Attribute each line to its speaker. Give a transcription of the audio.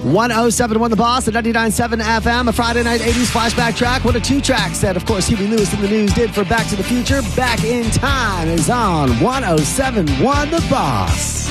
Speaker 1: 107.1 The Boss at 99.7 FM, a Friday night 80s flashback track. What a two-track set, of course, Huey Lewis and the News did for Back to the Future. Back in Time is on 107.1 The Boss.